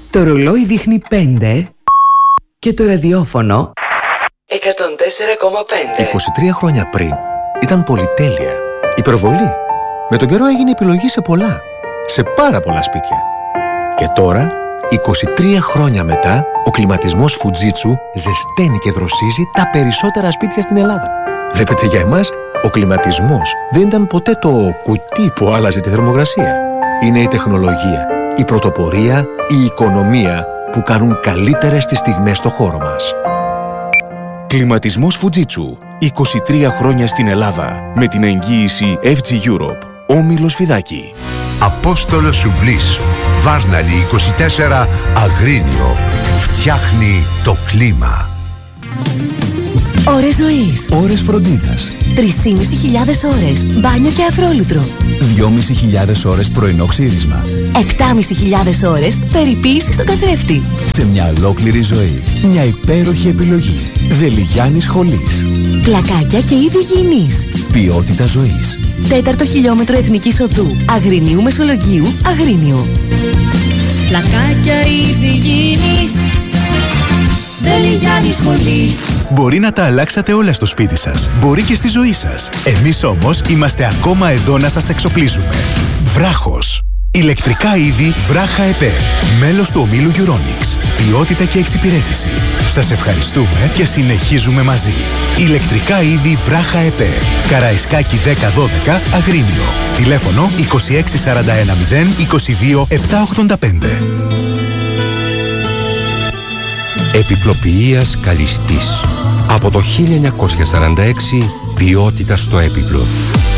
Το ρολόι δείχνει 5 και το ραδιόφωνο 104,5. 23 χρόνια πριν ήταν πολυτέλεια, υπερβολή. Με τον καιρό έγινε επιλογή σε πολλά, σε πάρα πολλά σπίτια. Και τώρα, 23 χρόνια μετά, ο κλιματισμός Fujitsu ζεσταίνει και δροσίζει τα περισσότερα σπίτια στην Ελλάδα. Βλέπετε, για εμάς, ο κλιματισμός δεν ήταν ποτέ το κουτί που άλλαζε τη θερμοκρασία. Είναι η τεχνολογία, η πρωτοπορία, η οικονομία που κάνουν καλύτερες τις στιγμές στο χώρο μας. Κλιματισμός Fujitsu. 23 χρόνια στην Ελλάδα. Με την εγγύηση FG Europe. Όμιλος Φιδάκη. Απόστολος Σουβλής. Βάρναλη 24, Αγρίνιο. Φτιάχνει το κλίμα. Ώρες ζωής. Ώρες φροντίδας. 3.500 ώρες μπάνιο και αφρόλουτρο. 2.500 ώρες πρωινό ξύρισμα. 7.500 ώρες περιποίηση στον καθρέφτη. Σε μια ολόκληρη ζωή. Μια υπέροχη επιλογή. Δελιγιάννης Χολής. Πλακάκια και είδη υγιεινής. Ποιότητα ζωής. 4ο χιλιόμετρο Εθνικής Οδού Αγρινίου Μεσολογγίου, Αγρίνιο. Πλακάκια είδη υγιεινής. Δελιγιάννης Χολής. Μπορεί να τα αλλάξατε όλα στο σπίτι σας. Μπορεί και στη ζωή σας. Εμείς όμως είμαστε ακόμα εδώ να σας εξοπλίζουμε. Βράχος. Ηλεκτρικά είδη Βράχα ΕΠΕ. Μέλος του ομίλου Euronics. Ποιότητα και εξυπηρέτηση. Σας ευχαριστούμε και συνεχίζουμε μαζί. Ηλεκτρικά είδη Βράχα ΕΠΕ. Καραϊσκάκη 1012, Αγρίνιο. Τηλέφωνο 2641 0 22 785. Επιπλοποιείας Καλιστής. Από το 1946, ποιότητα στο έπιπλο.